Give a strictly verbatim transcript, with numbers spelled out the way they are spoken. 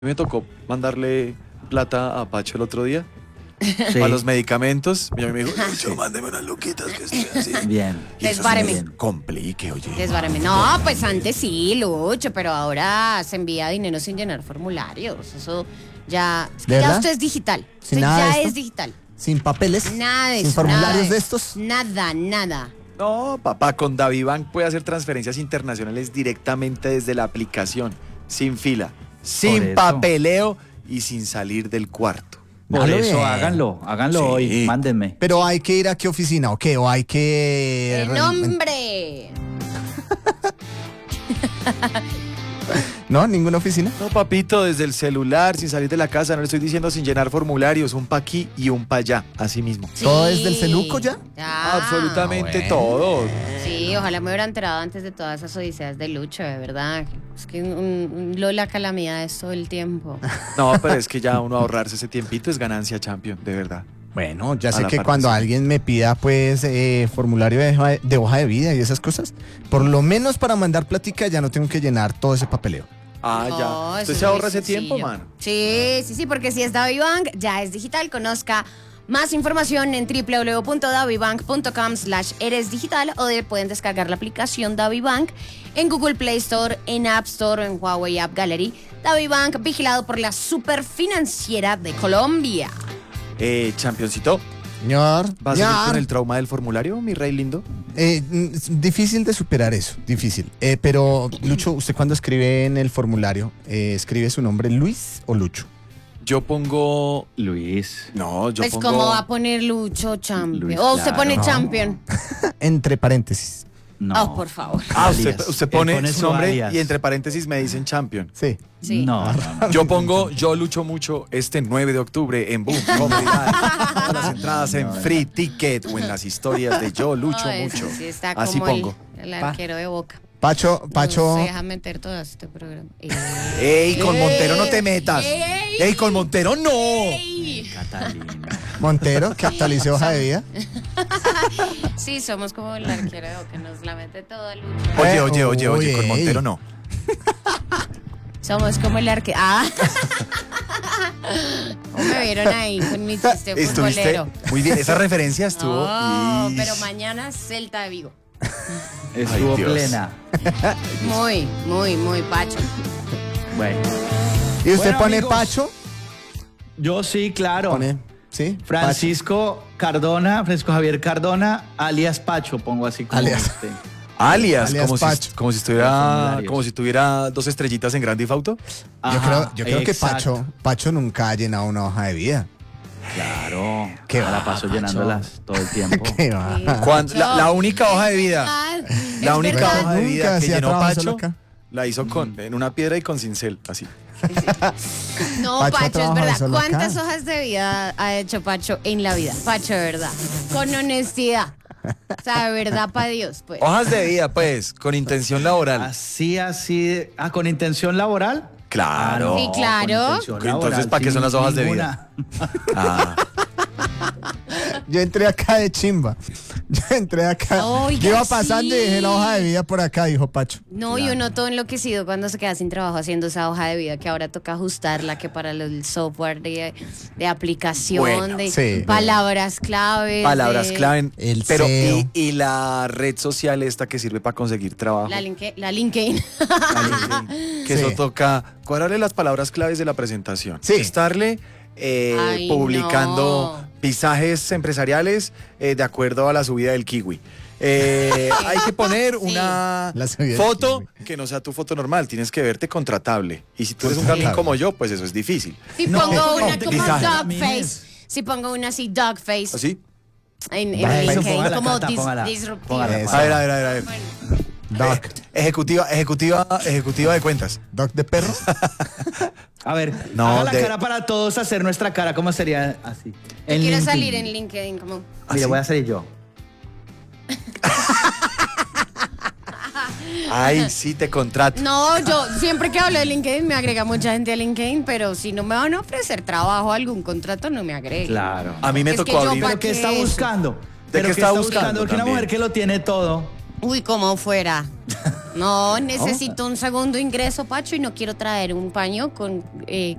Me tocó mandarle plata a Pacho el otro día. Sí. Para los medicamentos. Mi amigo me dijo, yo mándeme unas luquitas que estoy así. Bien. Y eso Desbáreme. se me complique, oye. Desbárame. No, pues antes sí, Lucho, pero ahora se envía dinero sin llenar formularios. Eso ya. Es que ¿De ya verdad? usted es digital. Sin Usted nada de ya esto. es digital. Sin papeles. Nada de Sin eso. formularios nada de estos. Nada, nada. No, papá, con DaviBank puede hacer transferencias internacionales directamente desde la aplicación, sin fila, sin eso. papeleo y sin salir del cuarto. Por Hágalo eso bien. háganlo, háganlo Sí. hoy, mándenme. Pero hay que ir a qué oficina o qué, o hay que. ¡El nombre! No, ninguna oficina. No, papito, desde el celular, sin salir de la casa, no le estoy diciendo sin llenar formularios, un pa' aquí y un pa' allá, así mismo. ¿Todo desde el celuco ya? Ya. Absolutamente bueno. todo. Sí, ojalá me hubiera enterado antes de todas esas odiseas de Lucho, de verdad. Es que un, un Lola calamidad es todo el tiempo. No, pero es que ya uno ahorrarse ese tiempito es ganancia, champion, de verdad. Bueno, ya A sé la que parte, cuando sí. alguien me pida, pues, eh, formulario de hoja, de hoja de vida y esas cosas, por lo menos para mandar plática ya no tengo que llenar todo ese papeleo. Ah, No, ya. eso Usted es se muy ahorra ese tiempo, sencillo. mano. Sí, sí, sí, porque si es DaviBank, ya es digital. Conozca más información en w w w punto davibank punto com slash eres digital o de- pueden descargar la aplicación DaviBank en Google Play Store, en App Store o en Huawei App Gallery. DaviBank, vigilado por la Superfinanciera de Colombia. Eh, championcito, Señor, ¿vas a seguir señor. con el trauma del formulario, mi rey lindo? Eh, mm, es difícil de superar eso, difícil. Eh, pero, Lucho, ¿usted cuando escribe en el formulario, eh, escribe su nombre Luis o Lucho? Yo pongo... Luis. No, yo Pues, pongo... ¿cómo va a poner Lucho Champion? Luis, o usted claro. pone No. Champion. Entre paréntesis. No. Oh, por favor. Ah, usted, Alias. usted Él pone, pone su su nombre alias. y entre paréntesis me dicen champion. Sí. Sí. No, no, no. Yo pongo yo lucho mucho este nueve de octubre en Boom Comedy Night. Con las entradas en Free Ticket o en las historias de Yo Lucho No, ese mucho. sí está Así como el- pongo. El, arquero de Boca. Pacho, Pacho. No se deja meter todo este programa. ¡Ey, con Montero no te metas! ¡Ey! ¡Ey, con Montero no! ¡Ey! Catalina. Montero, que actualice hoja de vida. Sí, somos como el arquero de Boca, nos la mete todo Lucho. Oye, Eh, oye, oye, oye, uy, con ey. Montero no. Somos como el arquero. Ah. ¿Cómo me vieron ahí con mi chiste Estuviste futbolero? muy bien, esa referencia estuvo... No, Is. pero mañana Celta de Vigo. Estuvo Dios. plena. Muy, muy, muy pacho. Bueno. ¿Y usted Bueno, pone amigos, Pacho? Yo sí, claro. Pone, ¿sí? Francisco Cardona, Francisco Javier Cardona, alias Pacho, pongo así como Alias. este. Alias, Alias como, si, Pacho. como si Los estuviera formularios. como si tuviera dos estrellitas en Grand Theft Auto. Yo Ajá, creo, yo creo que exacto. Pacho, Pacho nunca ha llenado una hoja de vida. Claro. Qué Ah, la va, paso Pacho. llenándolas todo el tiempo. ¿Qué va? Cuando- la, la única hoja de vida, Ah, la es única verdad. hoja de Nunca vida que hacía llenó trabajo Pacho, solo acá. la hizo con en una piedra y con cincel, así. No, Pacho Pacho, es trabaja verdad. solo acá. ¿Cuántas hojas de vida ha hecho Pacho en la vida? Pacho, de verdad. Con honestidad. O sea, de verdad, para Dios, pues. Hojas de vida, pues, con intención laboral. Así, así. de- Ah, con intención laboral. Claro. Sí, claro. con intención Entonces, laboral, ¿para qué sin son las hojas de ninguna. Ah, Yo entré acá de chimba. Yo entré acá. Oiga, Yo iba pasando y sí. dejé la hoja de vida por acá, dijo Pacho. No, y uno todo enloquecido cuando se queda sin trabajo haciendo esa hoja de vida que ahora toca ajustarla, que para lo- el software de, de aplicación, Bueno, de sí. palabras claves. palabras de- clave. El Pero, S E O. y, y la red social esta que sirve para conseguir trabajo. La, linke- la LinkedIn. La LinkedIn, que Sí. eso toca cuadrarle las palabras claves de la presentación. Sí. Estarle eh, Ay, publicando no. pisajes empresariales eh, de acuerdo a la subida del kiwi. Eh, hay que poner Sí. una La subida del foto kiwi. que no sea tu foto normal. Tienes que verte contratable. Y si tú eres un Contratable. gamín como yo, pues eso es difícil. Si No, pongo no, una no, como pisaje. dog face. Si pongo una así, dog face. ¿Así? En, en Vale. Eso, LinkedIn, póngala, como Cata, dis- póngala. disruptiva. Póngala, Eso. A ver, a ver, a ver. A ver. Bueno, Doc. Eh, ejecutiva, ejecutiva, ejecutiva de cuentas. Doc de perro. A ver, No, haga la de- cara para todos hacer nuestra cara. ¿Cómo sería así? yo quiero LinkedIn. salir en LinkedIn como... Mira, voy a salir yo. Ay, sí, te contrato. No, yo siempre que hablo de LinkedIn me agrega mucha gente a LinkedIn, pero si no me van a ofrecer trabajo, algún contrato, no me agreguen. Claro. A mí me Es que tocó yo abrir. pa- ¿Pero qué qué está eso? buscando? ¿De ¿Pero qué está buscando Porque una también? mujer que lo tiene todo. Uy, como fuera. No, necesito un segundo ingreso, Pacho, y no quiero traer un paño con eh,